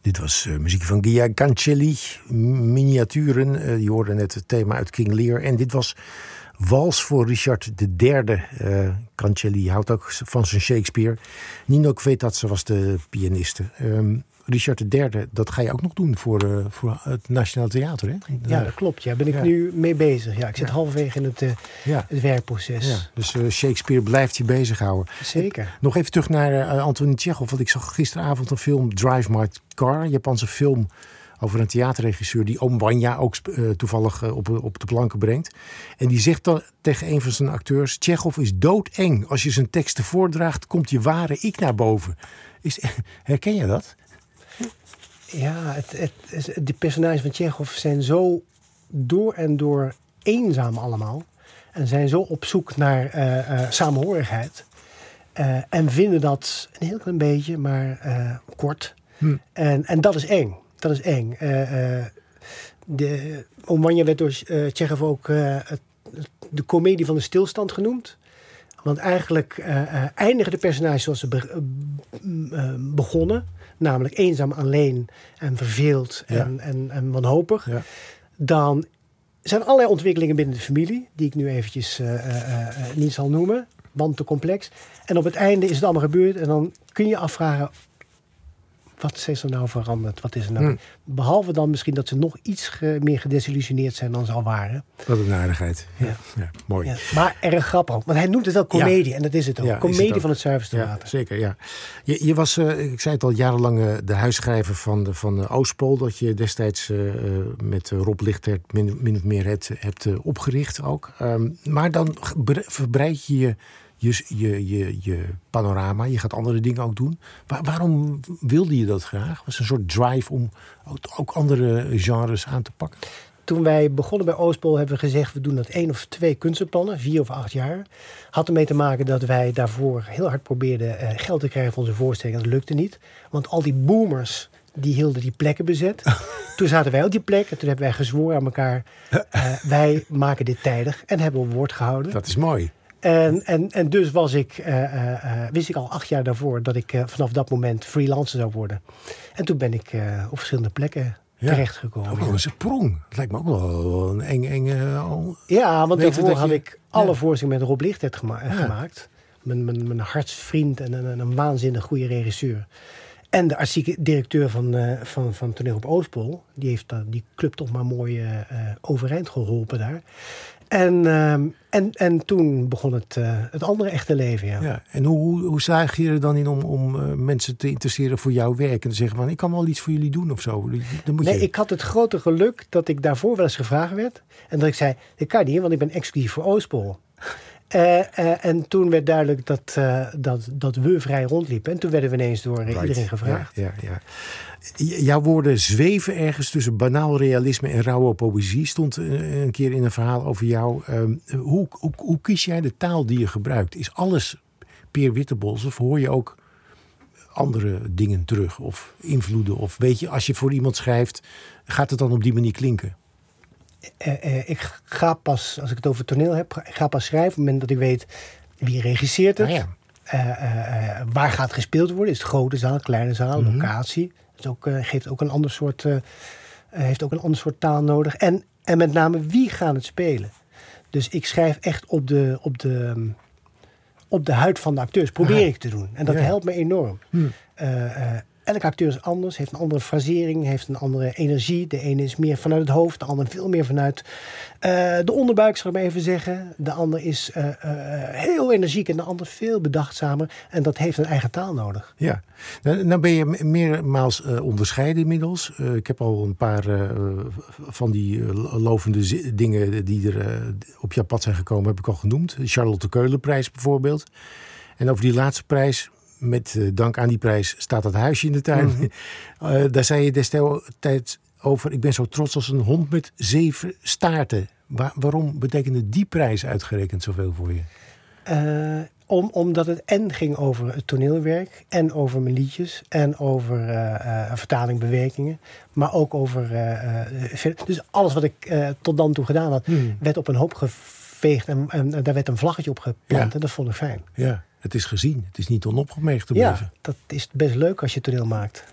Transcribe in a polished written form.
Dit was muziek van Gia Cancelli, miniaturen. Je hoorde net het thema uit King Lear. En dit was Wals voor Richard III. Cancelli houdt ook van zijn Shakespeare. Nino Kvetatse was de pianiste. Richard III, dat ga je ook nog doen voor het Nationaal Theater, hè? Ja, dat klopt. Ja, ben ik nu mee bezig. Ja, ik zit halverwege in het werkproces. Ja, dus Shakespeare blijft je bezighouden. Zeker. Nog even terug naar Antonin Tchekhov. Want ik zag gisteravond een film, Drive My Car. Een Japanse film over een theaterregisseur die Oom Wanja ook toevallig op de planken brengt. En die zegt dan tegen een van zijn acteurs: Tchekhov is doodeng. Als je zijn teksten voordraagt, komt je ware ik naar boven. Herken je dat? Ja, de personages van Tchekhov zijn zo door en door eenzaam allemaal. En zijn zo op zoek naar samenhorigheid. En vinden dat een heel klein beetje, maar kort. En dat is eng. Dat is eng. Oom Wanja werd door Tchekhov ook de komedie van de stilstand genoemd. Want eigenlijk eindigen de personages zoals ze begonnen. Namelijk eenzaam, alleen en verveeld en wanhopig. Ja. Dan zijn er allerlei ontwikkelingen binnen de familie, die ik nu eventjes niet zal noemen, want te complex. En op het einde is het allemaal gebeurd en dan kun je afvragen: wat is er nou veranderd? Wat is er nou? Behalve dan misschien dat ze nog iets meer gedesillusioneerd zijn dan ze al waren. Wat een aardigheid. Ja, mooi. Ja, maar erg grappig. Want hij noemt het wel comedie en dat is het ook. Comedie van het zuiverste water. Ja, zeker, ja. Je was, ik zei het al, jarenlang de huisschrijver van Oostpool. Dat je destijds met Rob Lichtert min of meer hebt opgericht ook. Maar dan verbreid je je panorama. Je gaat andere dingen ook doen. Waarom wilde je dat graag? Was een soort drive om ook andere genres aan te pakken? Toen wij begonnen bij Oostpool hebben we gezegd: we doen dat 1 of 2 kunstenplannen, 4 of 8 jaar. Had ermee te maken dat wij daarvoor heel hard probeerden geld te krijgen voor onze voorstelling. Dat lukte niet. Want al die boomers die hielden die plekken bezet. Toen zaten wij op die plek en toen hebben wij gezworen aan elkaar: wij maken dit tijdig en hebben we woord gehouden. Dat is mooi. En dus wist ik al 8 jaar daarvoor dat ik vanaf dat moment freelancer zou worden. En toen ben ik op verschillende plekken terechtgekomen. Ook wel een sprong. Het lijkt me ook wel een enge... Ja, want daarvoor had ik alle voorstellingen met Rob Lichtert gemaakt. Mijn hartsvriend en een waanzinnig goede regisseur. En de artistieke directeur van Toneel op Oostpool. Die heeft die club toch maar mooi overeind geholpen daar. En toen begon het andere echte leven, ja. En hoe slaag je er dan in om mensen te interesseren voor jouw werk? En te zeggen van, ik kan wel iets voor jullie doen of zo. Ik had het grote geluk dat ik daarvoor wel eens gevraagd werd. En dat ik zei, ik kan niet, want ik ben exclusief voor Oostpool. En toen werd duidelijk dat we vrij rondliepen. En toen werden we ineens door iedereen gevraagd. Ja. Jouw woorden zweven ergens tussen banaal realisme en rauwe poëzie. Stond een keer in een verhaal over jou. Hoe kies jij de taal die je gebruikt? Is alles Peer Wittebols of hoor je ook andere dingen terug? Of invloeden? Of weet je, als je voor iemand schrijft, gaat het dan op die manier klinken? Ik ga pas, als ik het over toneel heb, ga pas schrijven op het moment dat ik weet wie regisseert het. Waar gaat gespeeld worden? Is het grote zaal, kleine zaal, locatie? Dat geeft ook een ander soort, heeft ook een ander soort taal nodig. En met name wie gaat het spelen? Dus ik schrijf echt op de huid van de acteurs. Probeer ik te doen. En dat helpt me enorm. Elke acteur is anders, heeft een andere frasering, heeft een andere energie. De ene is meer vanuit het hoofd, de ander veel meer vanuit de onderbuik, zal ik maar even zeggen. De ander is heel energiek en de ander veel bedachtzamer. En dat heeft een eigen taal nodig. Ja, nou ben je meermaals onderscheiden inmiddels. Ik heb al een paar van die lovende dingen die er op jouw pad zijn gekomen, heb ik al genoemd. Charlotte Keulenprijs bijvoorbeeld. En over die laatste prijs, met dank aan die prijs, staat dat huisje in de tuin. Daar zei je destijds over: ik ben zo trots als een hond met 7 staarten. Waarom betekende die prijs uitgerekend zoveel voor je? Omdat het ging over het toneelwerk en over mijn liedjes en over vertaling, bewerkingen, maar ook over dus alles wat ik tot dan toe gedaan had, werd op een hoop geveegd en daar werd een vlaggetje op geplant en dat vond ik fijn. Ja. Het is gezien. Het is niet onopgemerkt gebleven. Ja, dat is best leuk als je toneel maakt.